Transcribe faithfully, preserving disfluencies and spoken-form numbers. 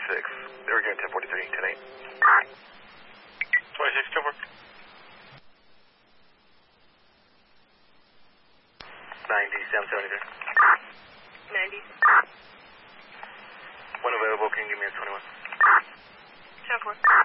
twenty-six. They were getting ten forty-three, ten eight. twenty-six, ten four. ninety, seven seventy-three. ninety. When available, can you give me a twenty-one? ten four.